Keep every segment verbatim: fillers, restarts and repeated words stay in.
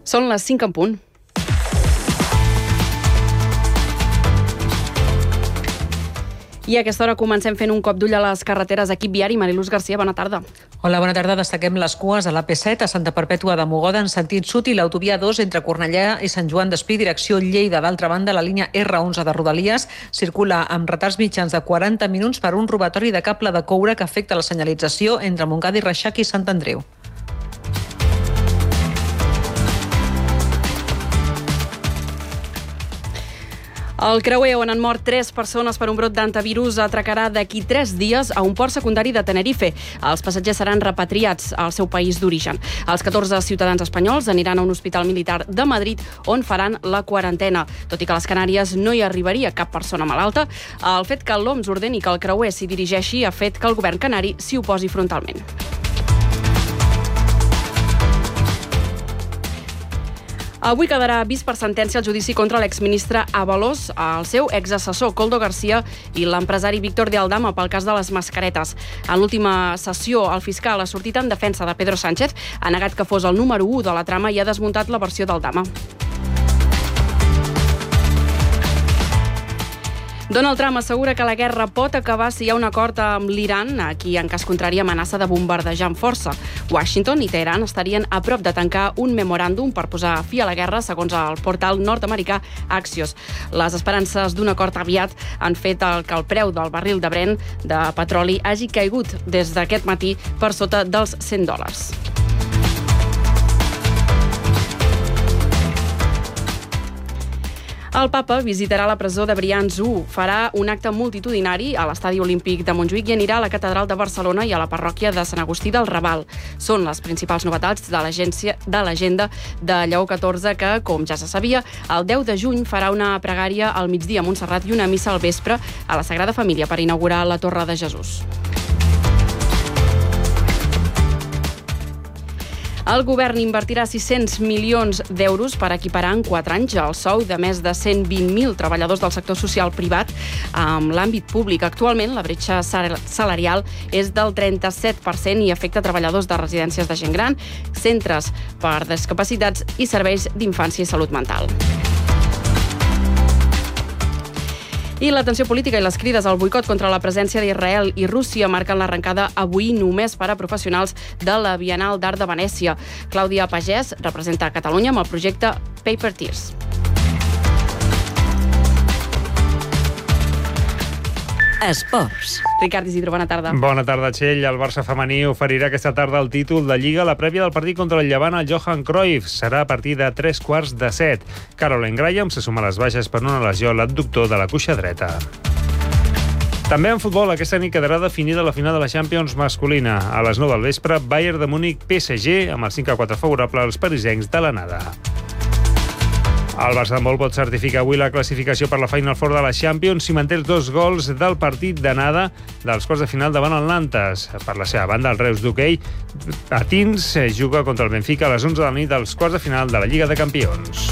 Són les cinc en punt. I a aquesta hora comencem fent un cop d'ull a les carreteres. Equip viari, Mariluz Garcia, bona tarda. Hola, bona tarda. Destaquem les cues a l'A P set a Santa Perpètua de Mogoda en sentit sud i l'autovia dos entre Cornellà i Sant Joan d'Espí, direcció Lleida. D'altra banda, la línia erre onze de Rodalies circula amb retards mitjans de quaranta minuts per un robatori de cable de coure que afecta la senyalització entre Montcada i Reixac i Sant Andreu. El creuer on han mort tres persones per un brot d'antivirus atracarà d'aquí tres dies a un port secundari de Tenerife. Els passatgers seran repatriats al seu país d'origen. Els catorze ciutadans espanyols aniran a un hospital militar de Madrid on faran la quarantena. Tot i que a les Canàries no hi arribaria cap persona malalta, el fet que l'O M S ordeni que el creuer s'hi dirigeixi ha fet que el govern canari s'hi oposi frontalment. Avui quedarà vist per sentència el judici contra l'exministre Ábalos, el seu exassessor Koldo García i l'empresari Víctor de Aldama pel cas de les mascaretes. En l'última sessió, el fiscal ha sortit en defensa de Pedro Sánchez, ha negat que fos el número u de la trama i ha desmuntat la versió d'Aldama. Donald Trump assegura que la guerra pot acabar si hi ha un acord amb l'Iran, a qui en cas contrari amenaça de bombardejar amb força. Washington i Teheran estarien a prop de tancar un memoràndum per posar fi a la guerra, segons el portal nord-americà Axios. Les esperances d'un acord aviat han fet que el preu del barril de Brent de petroli hagi caigut des d'aquest matí per sota dels cent dòlars. El papa visitarà la presó de Brians u, farà un acte multitudinari a l'Estadi Olímpic de Montjuïc i anirà a la Catedral de Barcelona i a la parròquia de Sant Agustí del Raval. Són les principals novetats de l'agència de l'agenda de Lleó catorze que, com ja se sabia, el deu de juny farà una pregària al migdia a Montserrat i una missa al vespre a la Sagrada Família per inaugurar la Torre de Jesús. El govern invertirà sis-cents milions d'euros per equiparar en quatre anys el sou de més de cent vint mil treballadors del sector social privat amb l'àmbit públic. Actualment, la bretxa salarial és del trenta-set per cent i afecta treballadors de residències de gent gran, centres per discapacitats i serveis d'infància i salut mental. I la tensió política i les crides al boicot contra la presència d'Israel i Rússia marquen l'arrencada avui només per a professionals de la Bienal d'Art de Venècia. Clàudia Pagès representa Catalunya amb el projecte Paper Tears. Esports. Ricard Isidro, bona tarda. Bona tarda, Txell. El Barça femení oferirà aquesta tarda el títol de Lliga a la prèvia del partit contra el Llevant al Johan Cruyff. Serà a partir de tres quarts de set. Caroline Graham se suma a les baixes per una lesió a l'abductor de la cuixa dreta. També en futbol, aquesta nit quedarà definida la final de la Champions masculina. A les nou del vespre, Bayern de Múnich P S G amb el cinc a quatre favorable als parisencs de l'anada. El Barça handbol pot certificar avui la classificació per la Final Four de la Champions si manté els dos gols del partit d'anada dels quarts de final davant el Nantes. Per la seva banda, el Reus d'hoquei Atins juga contra el Benfica a les onze de la nit dels quarts de final de la Lliga de Campions.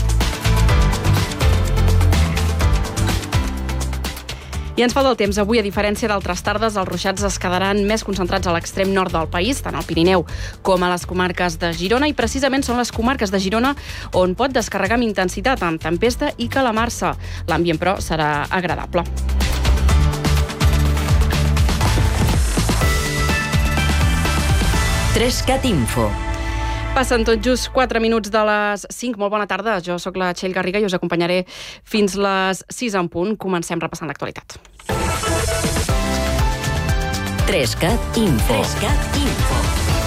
I ens falta el temps. Avui, a diferència d'altres tardes, els ruixats es quedaran més concentrats a l'extrem nord del país, tant al Pirineu com a les comarques de Girona, i precisament són les comarques de Girona on pot descarregar amb intensitat, amb tempesta i calamarsa. L'ambient, però, serà agradable. Trescat Info. Passen tot just quatre minuts de les cinc. Molt bona tarda. Jo sóc la Txell Garriga i us acompanyaré fins les sis en punt. Comencem repassant l'actualitat. Trescat Info. Trescat Info.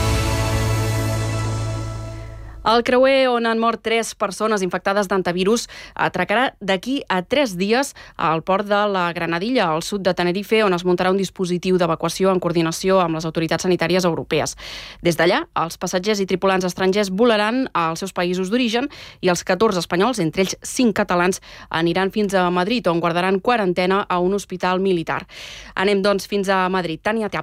El creuer on han mort tres persones infectades d'antivirus atracarà d'aquí a tres dies al port de la Granadilla, al sud de Tenerife, on es muntarà un dispositiu d'evacuació en coordinació amb les autoritats sanitàries europees. Des d'allà, els passatgers i tripulants estrangers volaran als seus països d'origen i els catorze espanyols, entre ells cinc catalans, aniran fins a Madrid, on guardaran quarantena a un hospital militar. Anem, doncs, fins a Madrid. Tània Tàpia.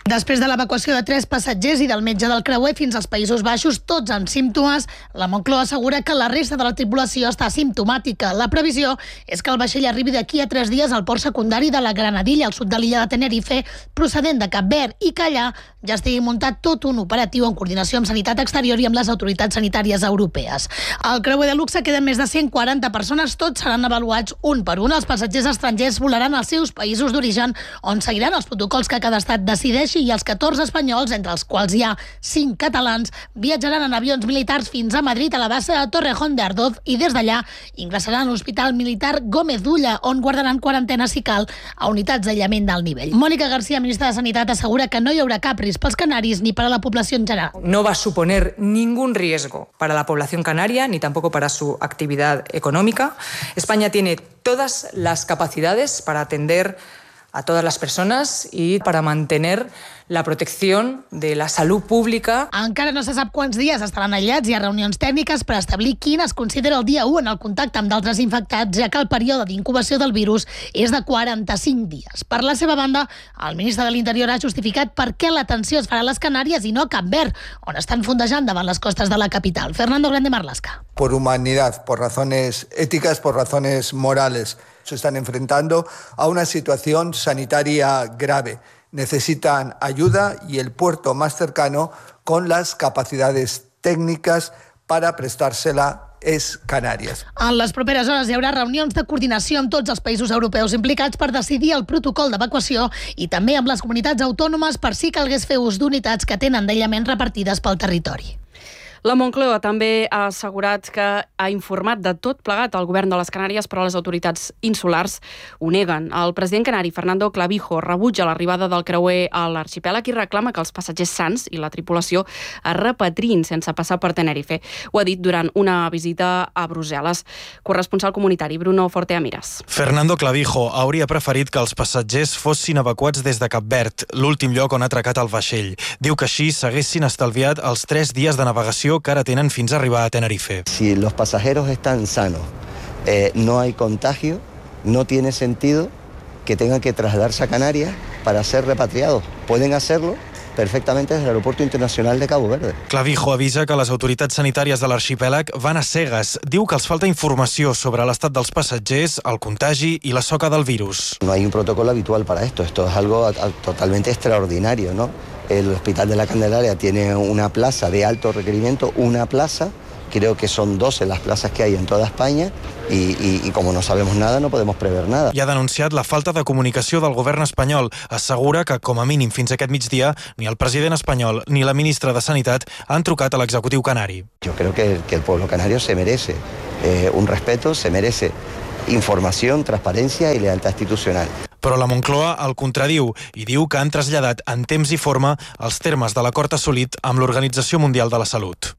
Després de l'evacuació de tres passatgers i del metge del creuer fins als Països Baixos, tots amb símptomes, la Moncloa assegura que la resta de la tripulació està simptomàtica. La previsió és que el vaixell arribi d'aquí a tres dies al port secundari de la Granadilla, al sud de l'illa de Tenerife, procedent de Cap Verd, i que allà ja estigui muntat tot un operatiu en coordinació amb Sanitat Exterior i amb les autoritats sanitàries europees. Al creuer de luxe queden més de cent quaranta persones, tots seran avaluats un per un. Els passatgers estrangers volaran als seus països d'origen, on seguiran els protocols que cada estat decideixi, i els catorze espanyols, entre els quals hi ha cinc catalans, viatjaran en avions militars fins a Madrid, a la base de Torrejón de Ardoz, i des d'allà ingressaran a l'Hospital Militar Gómez d'Ulla, on guardaran quarantena si cal a unitats d'aïllament d'alt nivell. Mònica García, ministra de Sanitat, assegura que no hi haurà cap risc pels canaris ni para la población en general. No va a suponer ningún riesgo para la población canaria ni tampoco para su actividad económica. España tiene todas las capacidades para atender a todas las personas y para mantener la protecció de la salut pública. Encara no se sap quants dies estaran aïllats. Hi ha reunions tècniques per establir quin es considera el dia u en el contacte amb d'altres infectats, ja que el període d'incubació del virus és de quaranta-cinc dies. Per la seva banda, el ministre de l'Interior ha justificat per què l'atenció es farà a les Canàries i no a Cap Verd, on estan fondejant davant les costes de la capital. Fernando Grande Marlaska. Por humanidad, por razones éticas, por razones morales, se están enfrentando a una situación sanitaria grave. Necesitan ayuda y el puerto más cercano con las capacidades técnicas para prestársela és Canàries. En les properes hores hi haurà reunions de coordinació amb tots els països europeus implicats per decidir el protocol d'evacuació i també amb les comunitats autònomes per si calgués fer ús d'unitats que tenen d'aïllament repartides pel territori. La Moncloa també ha assegurat que ha informat de tot plegat al govern de les Canàries, però les autoritats insulars ho neguen. El president canari, Fernando Clavijo, rebutja l'arribada del creuer a l'arxipèlag i reclama que els passatgers sans i la tripulació es repatriïn sense passar per Tenerife. Ho ha dit durant una visita a Brussel·les. Corresponsal comunitari, Bruno Forteamiras. Fernando Clavijo hauria preferit que els passatgers fossin evacuats des de Cap Verd, l'últim lloc on ha atracat el vaixell. Diu que així s'haguessin estalviat els tres dies de navegació que ara tenen fins a arribar a Tenerife. Si los pasajeros están sanos, eh, no hay contagio, no tiene sentido que tengan que trasladarse a Canarias para ser repatriados. Pueden hacerlo perfectamente desde el Aeropuerto Internacional de Cabo Verde. Clavijo avisa que les autoritats sanitàries de l'arxipèlag van a cegues. Diu que els falta informació sobre l'estat dels passatgers, el contagi i la soca del virus. No hay un protocolo habitual para esto. Esto es algo totalmente extraordinario, ¿no? El Hospital de la Candelaria tiene una plaza de alto requerimiento, una plaza, creo que son doce las plazas que hay en toda España y, y, y como no sabemos nada no podemos prever nada. I ha denunciat la falta de comunicació del govern espanyol. Assegura que, com a mínim fins aquest migdia, ni el president espanyol ni la ministra de Sanitat han trucat a l'executiu canari. Yo creo que, que el pueblo canario se merece eh, un respeto, se merece información, transparencia y lealtad institucional. Però la Moncloa el contradiu i diu que han traslladat en temps i forma els termes de l'acord assolit amb l'Organització Mundial de la Salut.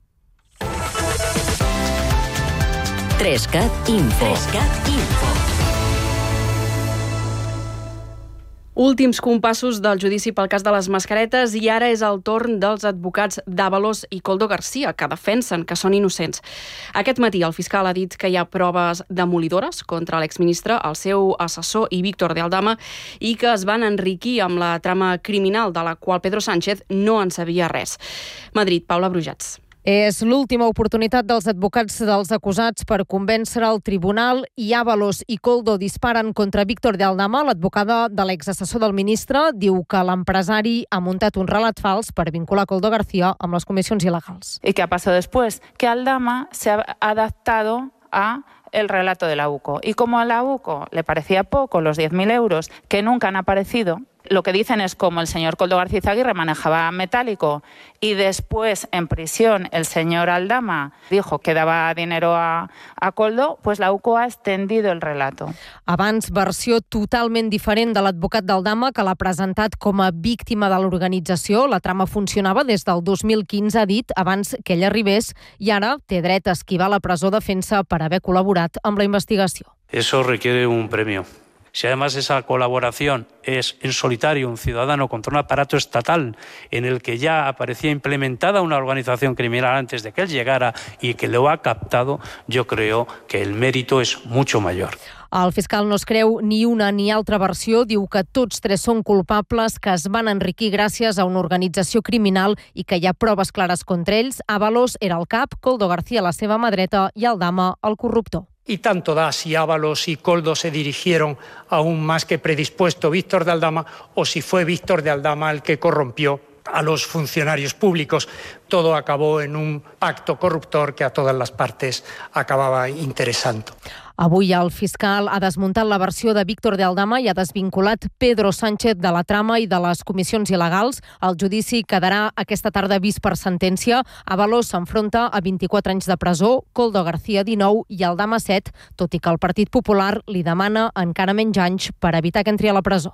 Trescat Info. Trescat Info. Últims compassos del judici pel cas de les mascaretes i ara és el torn dels advocats d'Ábalos i Koldo García, que defensen que són innocents. Aquest matí el fiscal ha dit que hi ha proves demolidores contra l'exministre, el seu assessor i Víctor de Aldama, i que es van enriquir amb la trama criminal de la qual Pedro Sánchez no en sabia res. Madrid, Paula Brujats. És l'última oportunitat dels advocats dels acusats per convèncer el tribunal i Ábalos i Koldo disparen contra Víctor de Aldama, l'advocada de l'exassessor del ministre, diu que l'empresari ha muntat un relat fals per vincular Koldo García amb les comissions il·legals. ¿Y qué ha pasado después? Que Aldama se ha adaptado a el relato de la UCO. Y como a la UCO le parecía poco los diez mil euros que nunca han aparecido, lo que dicen es como el señor Koldo García Izaguirre manejaba metálico y después en prisión el señor Aldama dijo que daba dinero a, a Koldo, pues la UCO ha extendido el relato. Abans, versió totalment diferent de l'advocat d'Aldama, que l'ha presentat com a víctima de l'organització. La trama funcionava des del dos mil quinze, ha dit, abans que ell arribés, i ara té dret a esquivar la presó de defensa per haver col·laborat amb la investigació. Eso requiere un premio. Si además esa colaboración es en solitario un ciudadano contra un aparato estatal en el que ya aparecía implementada una organización criminal antes de que él llegara y que lo ha captado, yo creo que el mérito es mucho mayor. El fiscal no es creu ni una ni altra versió, diu que tots tres són culpables, que es van enriquir gràcies a una organització criminal i que hi ha proves clares contra ells. Ábalos era el cap, Koldo García la seva mà dreta i Aldama el corruptor. Y tanto da si Ábalos y Koldo se dirigieron a un más que predispuesto Víctor de Aldama o si fue Víctor de Aldama el que corrompió a los funcionarios públicos. Todo acabó en un pacto corruptor que a todas las partes acababa interesando. Avui el fiscal ha desmuntat la versió de Víctor de Aldama i ha desvinculat Pedro Sánchez de la trama i de les comissions il·legals. El judici quedarà aquesta tarda vist per sentència. Ábalos s'enfronta a vint-i-quatre anys de presó, Koldo García dinou i Aldama set, tot i que el Partit Popular li demana encara menys anys per evitar que entri a la presó.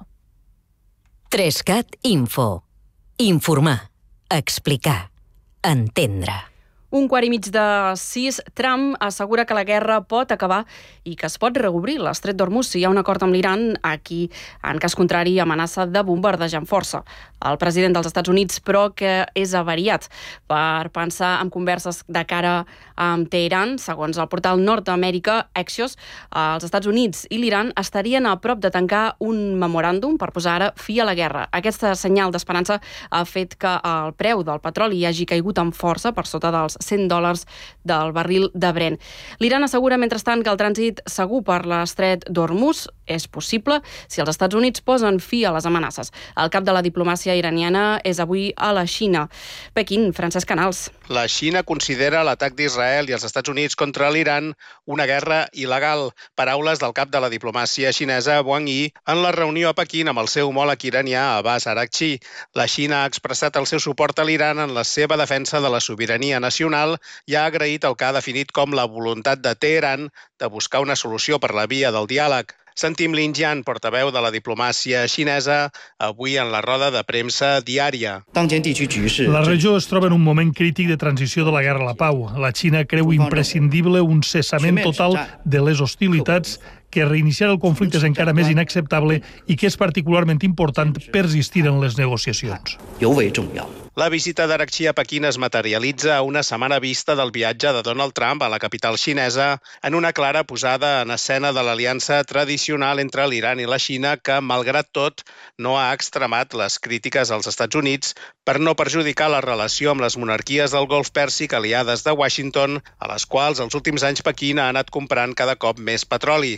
Trescat Info. Informar, explicar, entendre. Un quart i mig de sis, Trump assegura que la guerra pot acabar i que es pot reobrir l'estret d'Hormuz si hi ha un acord amb l'Iran, a qui, en cas contrari, amenaça de bombardejar amb força. El president dels Estats Units, però, que és avariat per pensar en converses de cara amb Teheran. Segons el portal Nord-Amèrica Axios, els Estats Units i l'Iran estarien a prop de tancar un memoràndum per posar ara fi a la guerra. Aquesta senyal d'esperança ha fet que el preu del petroli hagi caigut amb força per sota dels cent dòlars del barril de Brent. L'Iran assegura, mentrestant, que el trànsit segur per l'estret d'Hormuz és possible si els Estats Units posen fi a les amenaces. El cap de la diplomàcia iraniana és avui a la Xina. Pequín, Francesc Canals. La Xina considera l'atac d'Israel i els Estats Units contra l'Iran una guerra il·legal. Paraules del cap de la diplomàcia xinesa, Wang Yi, en la reunió a Pequín amb el seu homòleg iranià, Abbas Araghchi. La Xina ha expressat el seu suport a l'Iran en la seva defensa de la sobirania nacional i ha agraït el que ha definit com la voluntat de Teheran de buscar una solució per la via del diàleg. Sentim Lin Jian, portaveu de la diplomàcia xinesa, avui en la roda de premsa diària. La regió es troba en un moment crític de transició de la guerra a la pau. La Xina creu imprescindible un cessament total de les hostilitats, que reiniciar el conflicte és encara més inacceptable i que és particularment important persistir en les negociacions. La visita d'Araghchi a Pequín es materialitza a una setmana vista del viatge de Donald Trump a la capital xinesa, en una clara posada en escena de l'aliança tradicional entre l'Iran i la Xina, que, malgrat tot, no ha extremat les crítiques als Estats Units per no perjudicar la relació amb les monarquies del Golf Pèrsic aliades de Washington, a les quals els últims anys Pequín ha anat comprant cada cop més petroli.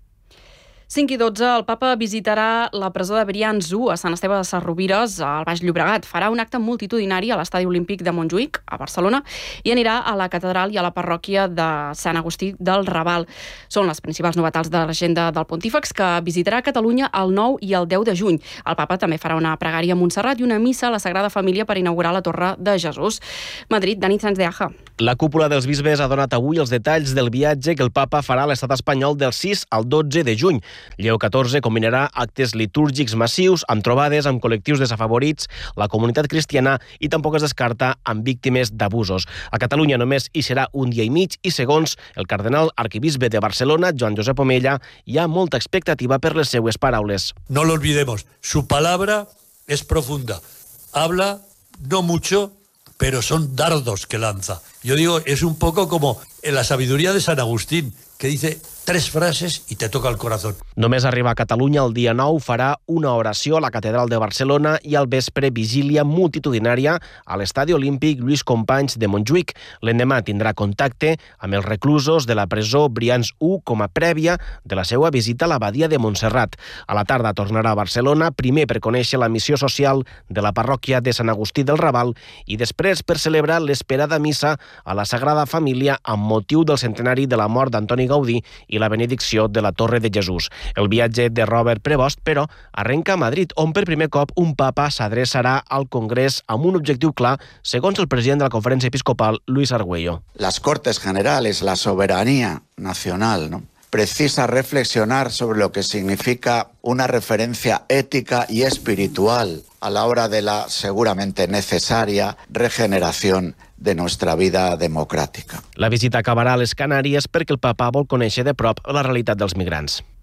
cinc i dotze, el papa visitarà la presó de Brians-u a Sant Esteve de Sesrovires, al Baix Llobregat. Farà un acte multitudinari a l'Estadi Olímpic de Montjuïc, a Barcelona, i anirà a la catedral i a la parròquia de Sant Agustí del Raval. Són les principals novetats de l'agenda del Pontífex, que visitarà Catalunya el nou i el deu de juny. El papa també farà una pregària a Montserrat i una missa a la Sagrada Família per inaugurar la Torre de Jesús. Madrid, Dani Sanz de Aja. La cúpula dels bisbes ha donat avui els detalls del viatge que el papa farà a l'estat espanyol del sis al dotze de juny. Lleó catorze combinarà actes litúrgics massius amb trobades amb col·lectius desafavorits, la comunitat cristiana i tampoc es descarta amb víctimes d'abusos. A Catalunya només hi serà un dia i mig i, segons el cardenal arquebisbe de Barcelona, Joan Josep Omella, hi ha molta expectativa per les seues paraules. No lo olvidemos, su palabra es profunda. Habla no mucho, pero son dardos que lanza. Yo digo, es un poco como en la sabiduría de San Agustín, que dice tres frases i te toca el corazón. Només arribar a Catalunya el dia nou farà una oració a la Catedral de Barcelona i al vespre vigília multitudinària a l'Estadi Olímpic Lluís Companys de Montjuïc. L'endemà tindrà contacte amb els reclusos de la presó Brians-u com a prèvia de la seva visita a l'abadia de Montserrat. A la tarda tornarà a Barcelona, primer per conèixer la missió social de la parròquia de Sant Agustí del Raval i després per celebrar l'esperada missa a la Sagrada Família amb motiu del centenari de la mort d'Antoni Gaudí i la benedicció de la Torre de Jesús. El viatge de Robert Prevost, però, arrenca a Madrid, on per primer cop un papa s'adreçarà al Congrés amb un objectiu clar, segons el president de la Conferència Episcopal, Luis Argüello. Las Cortes Generales, la soberanía nacional, ¿no?, precisa reflexionar sobre lo que significa una referencia ética y espiritual a la hora de la seguramente necesaria regeneración de nuestra vida democràtica. La visita acabarà a les Canàries perquè el papa vol conèixer de prop la realitat dels migrants.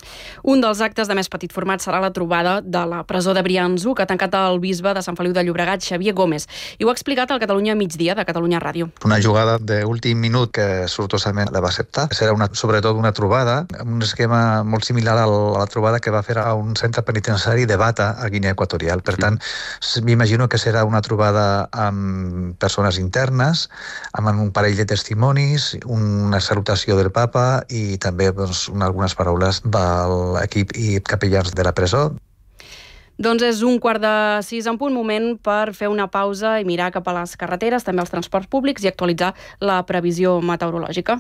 Un dels actes de més petit format serà la trobada de la presó de Brianço, que ha tancat el bisbe de Sant Feliu de Llobregat, Xavier Gómez. I ho ha explicat al Catalunya Migdia de Catalunya Ràdio. Una jugada d'últim minut que sortosament la va acceptar. Serà una, sobretot una trobada, amb un esquema molt similar a la trobada que va fer a un centre penitenciari de Bata, a Guinea Equatorial. Per tant, m'imagino que serà una trobada amb persones internes, amb un parell de testimonis, una salutació del papa i també doncs, algunes paraules de l'equip i capellans de la presó. Doncs és un quart de sis en punt, moment per fer una pausa i mirar cap a les carreteres, també als transports públics i actualitzar la previsió meteorològica.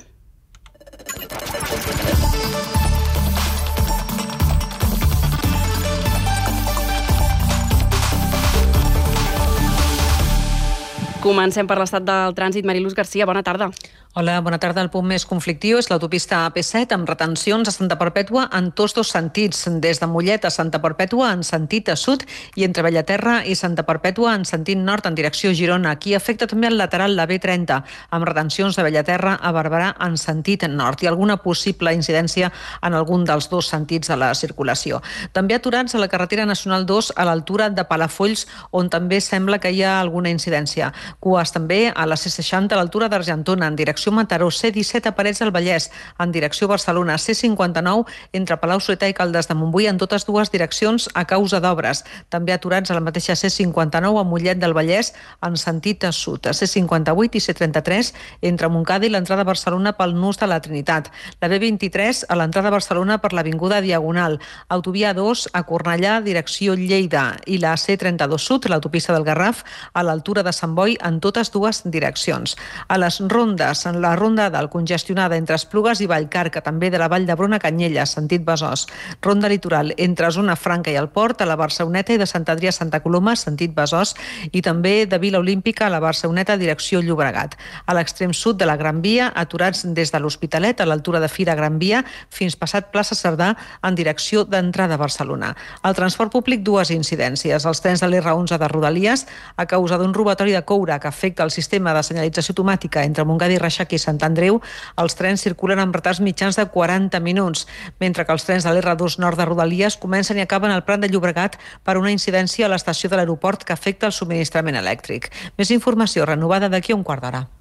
Comencem per l'estat del trànsit. Mariluz Garcia, bona tarda. Hola, bona tarda. El punt més conflictiu és l'autopista A P set amb retencions a Santa Perpètua en tots dos sentits, des de Mollet a Santa Perpètua en sentit a sud i entre Bellaterra i Santa Perpètua en sentit nord en direcció Girona. Aquí afecta també el lateral la B trenta, amb retencions de Bellaterra a Barberà en sentit nord i alguna possible incidència en algun dels dos sentits de la circulació. També aturats a la carretera nacional dos a l'altura de Palafolls, on també sembla que hi ha alguna incidència. Cues també a la C seixanta a l'altura d'Argentona en direcció Mataró, C disset a Parets del Vallès en direcció Barcelona, C cinquanta-nou entre Palau-solità i Caldes de Montbui en totes dues direccions a causa d'obres. També aturats a la mateixa C cinquanta-nou a Mollet del Vallès en sentit a sud, C cinquanta-vuit i C trenta-tres entre Montcada i l'entrada a Barcelona pel nus de la Trinitat, la B vint-i-tres a l'entrada a Barcelona per l'Avinguda Diagonal, autovia dos a Cornellà direcció Lleida i la C trenta-dos sud, l'autopista del Garraf a l'altura de Sant Boi en totes dues direccions. A les rondes, en la ronda del congestionada entre Esplugues i Vallcarca, també de la Vall d'Hebron a Canyelles, sentit Besòs. Ronda litoral entre Zona Franca i el Port, a la Barceloneta i de Sant Adrià a Santa Coloma, sentit Besòs, i també de Vila Olímpica a la Barceloneta, direcció Llobregat. A l'extrem sud de la Gran Via, aturats des de l'Hospitalet, a l'altura de Fira Gran Via, fins passat plaça Cerdà, en direcció d'entrada a Barcelona. Al transport públic, dues incidències. Els trens de l'R onze de Rodalies, a causa d'un robatori de coure que afecta el sistema de senyalització automàtica entre Montcada i Reixac i Sant Andreu, els trens circulen amb retards mitjans de quaranta minuts, mentre que els trens de l'R dos nord de Rodalies comencen i acaben al Prat de Llobregat per una incidència a l'estació de l'aeroport que afecta el subministrament elèctric. Més informació renovada d'aquí a un quart d'hora.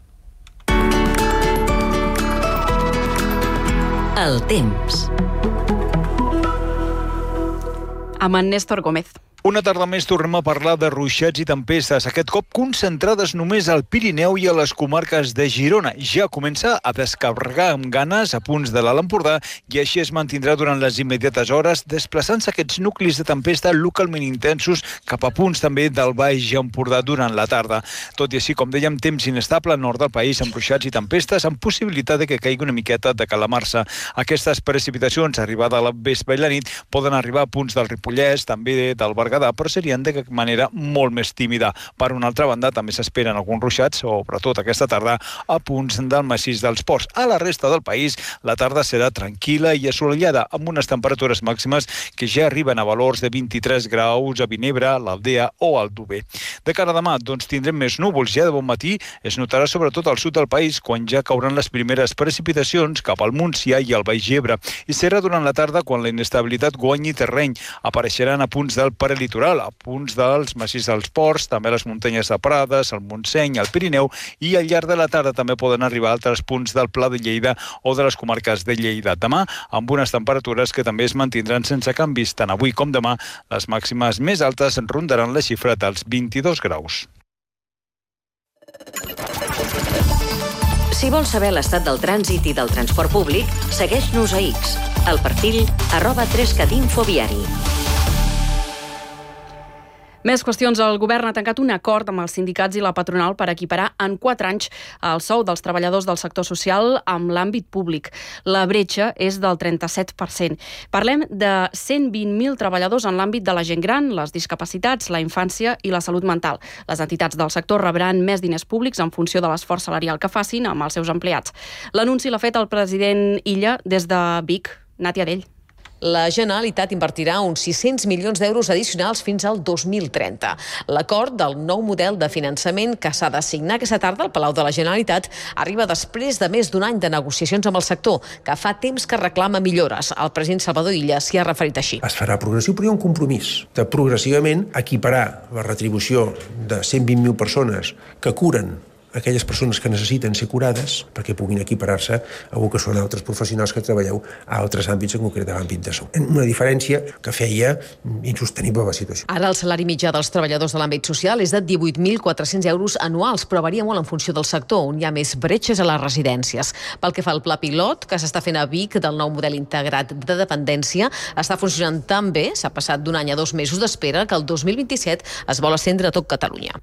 El temps. Amb en Néstor Gómez. Una tarda més tornem a parlar de ruixats i tempestes, aquest cop concentrades només al Pirineu i a les comarques de Girona. Ja comença a descarregar amb ganes a punts de l'Alt Empordà i així es mantindrà durant les immediates hores, desplaçant-se aquests nuclis de tempesta localment intensos cap a punts també del Baix Empordà durant la tarda. Tot i així, com dèiem, temps inestable al nord del país amb ruixats i tempestes amb possibilitat de que caigui una miqueta de calamarsa. Aquestes precipitacions arribada a la vespre i la nit poden arribar a punts del Ripollès, també del Berguedà, però serien de manera molt més tímida. Per una altra banda, també s'esperen alguns ruixats, sobretot aquesta tarda, a punts del massís dels Ports. A la resta del país, la tarda serà tranquil·la i assolellada, amb unes temperatures màximes que ja arriben a valors de vint-i-tres graus a Vinebre, l'Aldea o Aldover. De cara a demà, doncs tindrem més núvols. Ja de bon matí es notarà sobretot al sud del país, quan ja cauran les primeres precipitacions cap al Montsià i al Baix Ebre. I serà durant la tarda quan la inestabilitat guanyi terreny. Apareixeran a punts del paralitoral, a punts dels massís dels Ports, també a les muntanyes de Prades, el Montseny, el Pirineu, i al llarg de la tarda també poden arribar a altres punts del Pla de Lleida o de les comarques de Lleida. Demà, amb unes temperatures que també es mantindran sense canvis. Tant avui com demà, les màximes més altes rondaran la xifra dels vint-i-dos graus. Si vols saber l'estat del trànsit i del transport públic, segueix-nos a X, al perfil arroba tres cat info viari. Més qüestions. El govern ha tancat un acord amb els sindicats i la patronal per equiparar en quatre anys el sou dels treballadors del sector social amb l'àmbit públic. La bretxa és del trenta-set per cent. Parlem de cent vint mil treballadors en l'àmbit de la gent gran, les discapacitats, la infància i la salut mental. Les entitats del sector rebran més diners públics en funció de l'esforç salarial que facin amb els seus empleats. L'anunci l'ha fet el president Illa des de Vic. Nàtia Dell. La Generalitat invertirà uns sis-cents milions d'euros addicionals fins al dos mil trenta. L'acord del nou model de finançament que s'ha de signar aquesta tarda al Palau de la Generalitat arriba després de més d'un any de negociacions amb el sector, que fa temps que reclama millores. El president Salvador Illa s'hi ha referit així. Es farà progressiu, però hi ha un compromís de progressivament equiparar la retribució de cent vint mil persones que curen aquelles persones que necessiten ser curades perquè puguin equiparar-se a algú que són altres professionals que treballeu a altres àmbits, en concret a l'àmbit de salut. Una diferència que feia insostenible la situació. Ara el salari mitjà dels treballadors de l'àmbit social és de divuit mil quatre-cents euros anuals, però varia molt en funció del sector, on hi ha més bretxes a les residències. Pel que fa al pla pilot, que s'està fent a Vic del nou model integrat de dependència, està funcionant tan bé, s'ha passat d'un any a dos mesos d'espera, que el dos mil vint-i-set es vol estendre a tot Catalunya.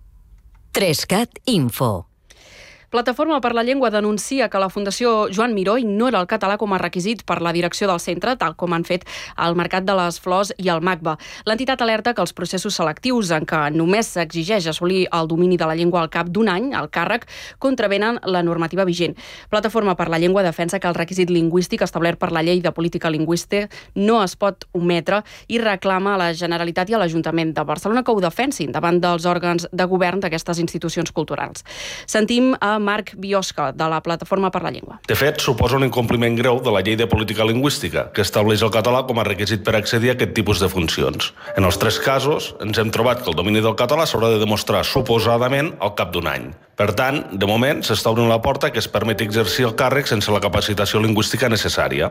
Trescat Info. Plataforma per la Llengua denuncia que la Fundació Joan Miró ignora el català com a requisit per la direcció del centre, tal com han fet el Mercat de les Flors i el MACBA. L'entitat alerta que els processos selectius en què només s'exigeix assolir el domini de la llengua al cap d'un any al càrrec contravenen la normativa vigent. Plataforma per la Llengua defensa que el requisit lingüístic establert per la Llei de Política Lingüística no es pot ometre i reclama a la Generalitat i a l'Ajuntament de Barcelona que ho defensin davant dels òrgans de govern d'aquestes institucions culturals. Sentim a Marc Biosca, de la Plataforma per la Llengua. De fet, suposa un incompliment greu de la Llei de Política Lingüística, que estableix el català com a requisit per accedir a aquest tipus de funcions. En els tres casos, ens hem trobat que el domini del català s'haurà de demostrar suposadament al cap d'un any. Per tant, de moment, s'està obrint la porta que es permeti exercir el càrrec sense la capacitació lingüística necessària.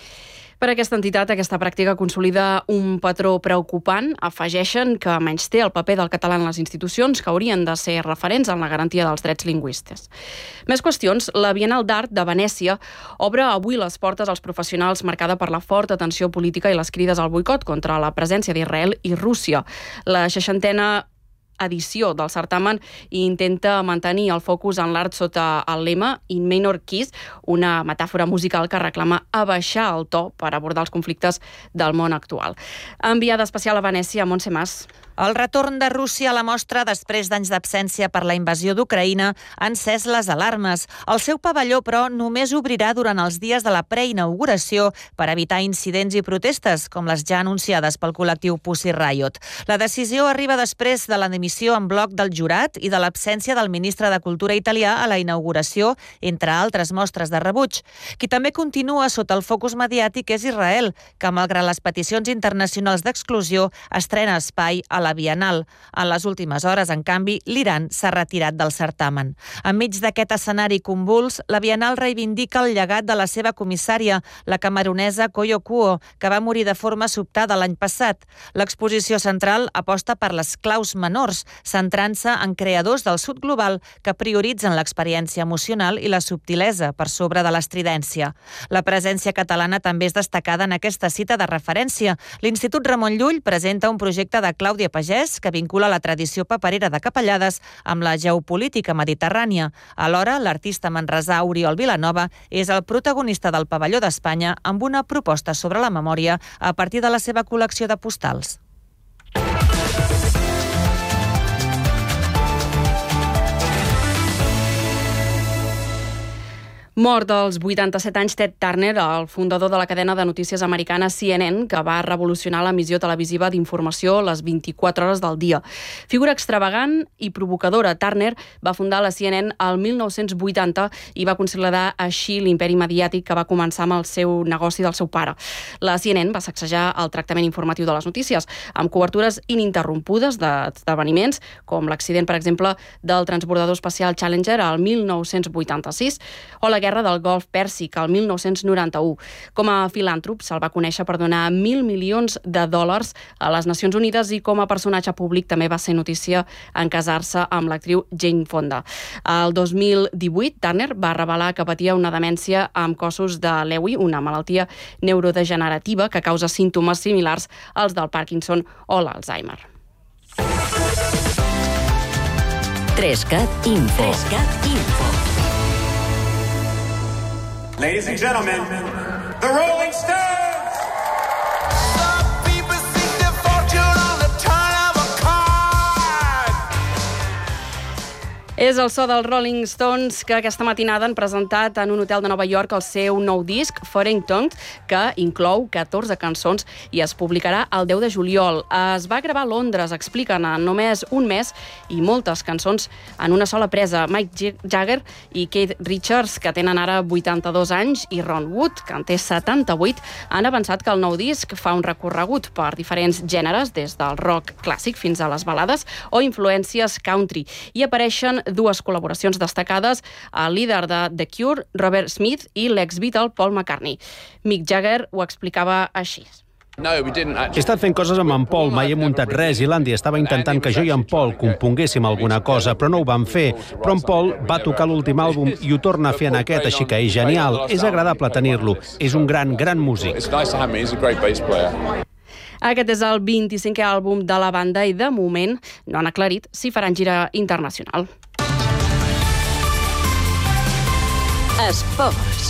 Per aquesta entitat, aquesta pràctica consolida un patró preocupant. Afegeixen que menysté el paper del català en les institucions que haurien de ser referents en la garantia dels drets lingüístics. Més qüestions. La Bienal d'Art de Venècia obre avui les portes als professionals marcada per la forta tensió política i les crides al boicot contra la presència d'Israel i Rússia. La seixantena edició del certamen i intenta mantenir el focus en l'art sota el lema In Minor Keys, una metàfora musical que reclama abaixar el to per abordar els conflictes del món actual. Enviada especial a Venècia, Montse Mas. El retorn de Rússia a la mostra després d'anys d'absència per la invasió d'Ucraïna ha encès les alarmes. El seu pavelló, però, només obrirà durant els dies de la preinauguració per evitar incidents i protestes, com les ja anunciades pel col·lectiu Pussy Riot. La decisió arriba després de la dimissió en bloc del jurat i de l'absència del ministre de Cultura italià a la inauguració, entre altres mostres de rebuig. Qui també continua sota el focus mediàtic és Israel, que, malgrat les peticions internacionals d'exclusió, estrena espai a la Bienal. En les últimes hores, en canvi, l'Iran s'ha retirat del certamen. Enmig d'aquest escenari convuls, la Bienal reivindica el llegat de la seva comissària, la camerunesa Koyo Kuo, que va morir de forma sobtada l'any passat. L'exposició central aposta per les claus menors, centrant-se en creadors del sud global que prioritzen l'experiència emocional i la subtilesa per sobre de l'estridència. La presència catalana també és destacada en aquesta cita de referència. L'Institut Ramon Llull presenta un projecte de Clàudia Pagès que vincula la tradició paperera de Capellades amb la geopolítica mediterrània. Alhora, l'artista manresà Oriol Vilanova és el protagonista del Pavelló d'Espanya amb una proposta sobre la memòria a partir de la seva col·lecció de postals. Mort als vuitanta-set anys Ted Turner, el fundador de la cadena de notícies americana C N N, que va revolucionar l'emissió televisiva d'informació les vint-i-quatre hores del dia. Figura extravagant i provocadora, Turner va fundar la C N N al mil nou-cents vuitanta i va consolidar així l'imperi mediàtic que va començar amb el seu negoci del seu pare. La C N N va sacsejar el tractament informatiu de les notícies, amb cobertures ininterrompudes d'esdeveniments, com l'accident, per exemple, del transbordador espacial Challenger al mil nou-cents vuitanta-sis o la guerra del Golf Pèrsic al mil nou-cents noranta-u. Com a filàntrop se'l va conèixer per donar mil milions de dòlars a les Nacions Unides i com a personatge públic també va ser notícia en casar-se amb l'actriu Jane Fonda. El dos mil divuit, Turner va revelar que patia una demència amb cossos de Lewy, una malaltia neurodegenerativa que causa símptomes similars als del Parkinson o l'Alzheimer. Trescat Info. Trescat Info. Ladies and gentlemen, the Rolling Stones! Some people seek their fortune on the turn of a card. És el so dels Rolling Stones, que aquesta matinada han presentat en un hotel de Nova York el seu nou disc, Foreign Tongues, que inclou catorze cançons i es publicarà el deu de juliol. Es va gravar a Londres, expliquen, en només un mes, i moltes cançons en una sola presa. Mike Jagger i Keith Richards, que tenen ara vuitanta-dos anys, i Ron Wood, que en té setanta-vuit, han avançat que el nou disc fa un recorregut per diferents gèneres, des del rock clàssic fins a les balades o influències country. I apareixen dues col·laboracions destacades, el líder de The Cure, Robert Smith, i l'ex-Beatle Paul McCartney. Mick Jagger ho explicava així. He estat fent coses amb en Paul, mai he muntat res, i l'Andy estava intentant que jo i en Paul componguéssim alguna cosa, però no ho vam fer. Però en Paul va tocar l'últim àlbum i ho torna a fer en aquest, així que és genial. És agradable tenir-lo. És un gran, gran músic. Aquest és el vint-i-cinquè àlbum de la banda i, de moment, no han aclarit si faran gira internacional. Esports.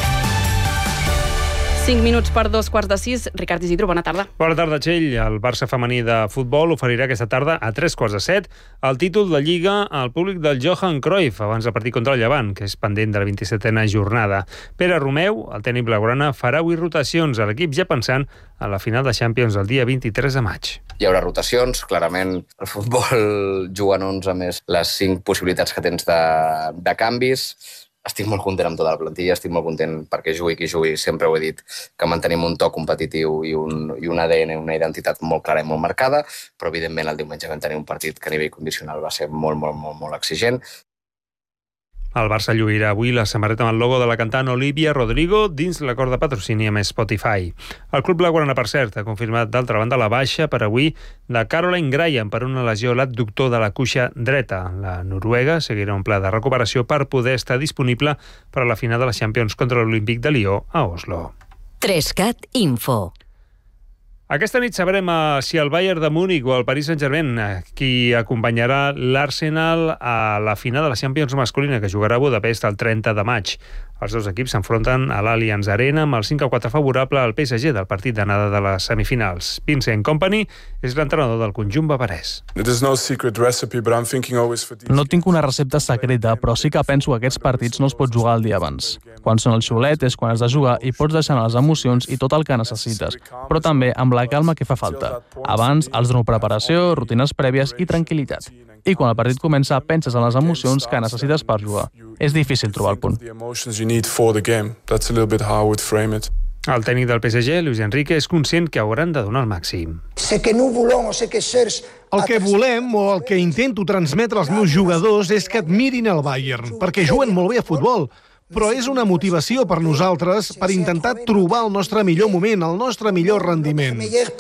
cinc minuts per dos quarts de sis. Ricard Isidro, bona tarda. Bona tarda, Txell. El Barça femení de futbol oferirà aquesta tarda a tres quarts de set el títol de Lliga al públic del Johan Cruyff abans del partit contra el Llevant, que és pendent de la vint-i-setena jornada. Pere Romeu, el tècnic blaugrana, farà avui rotacions a l'equip, ja pensant en la final de Champions el dia vint-i-tres de maig. Hi haurà rotacions, clarament el futbol juga en onze més les cinc possibilitats que tens de, de canvis. Estic molt content amb tota la plantilla, estic molt content perquè jugui qui jugui, sempre ho he dit, que mantenim un to competitiu i un, i un A D N, una identitat molt clara i molt marcada, però evidentment el diumenge vam tenir un partit que a nivell condicional va ser molt, molt, molt, molt exigent. El Barça lluirà avui la samarreta amb el logo de la cantant Olivia Rodrigo dins l'acord de patrocini amb Spotify. El club blaugrana, per cert, ha confirmat d'altra banda la baixa per avui de Caroline Graham per una lesió a l'adductor de la cuixa dreta. La noruega seguirà un pla de recuperació per poder estar disponible per a la final de la Champions contra l'Olímpic de Lió a Oslo. Trescat Info. Aquesta nit sabrem uh, si el Bayern de Múnich o el Paris Saint-Germain, uh, qui acompanyarà l'Arsenal a la final de la Champions masculina, que jugarà a Budapest el trenta de maig. Els dos equips s'enfronten a l'Allianz Arena amb el cinc a quatre favorable al P S G del partit d'anada de les semifinals. Vincent Kompany és l'entrenador del conjunt bavarès. No tinc una recepta secreta, però sí que penso que aquests partits no es pot jugar el dia abans. Quan són el xiulet és quan has de jugar i pots deixar les emocions i tot el que necessites, però també amb la calma que fa falta. Abans els dono preparació, rutines prèvies i tranquil·litat. I quan el partit comença, penses en les emocions que necessites per jugar. És difícil trobar el punt. El tècnic del P S G, Luis Enrique, és conscient que hauran de donar el màxim. El que volem, o el que intento transmetre als meus jugadors, és que admirin el Bayern, perquè juguen molt bé a futbol. Però és una motivació per nosaltres per intentar trobar el nostre millor moment, el nostre millor rendiment.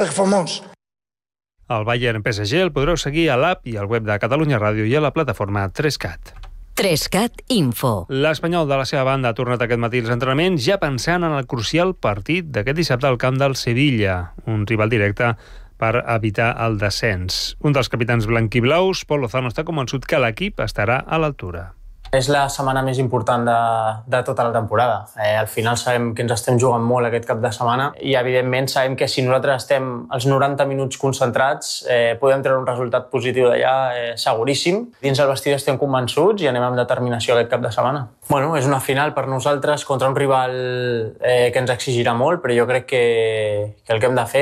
El Bayern P S G el podreu seguir a l'app i al web de Catalunya Ràdio i a la plataforma tres cat. tres cat Info. L'Espanyol, de la seva banda, ha tornat aquest matí als entrenaments ja pensant en el crucial partit d'aquest dissabte al camp del Sevilla, un rival directe per evitar el descens. Un dels capitans blanquiblaus, Pol Lozano, està convençut que l'equip estarà a l'altura. És la setmana més important de, de tota la temporada. Eh, al final sabem que ens estem jugant molt aquest cap de setmana i, evidentment, sabem que si nosaltres estem els noranta minuts concentrats eh, podem treure un resultat positiu d'allà eh, seguríssim. Dins el vestidor estem convençuts i anem amb determinació aquest cap de setmana. Bueno, és una final per nosaltres contra un rival eh, que ens exigirà molt, però jo crec que, que el que hem de fer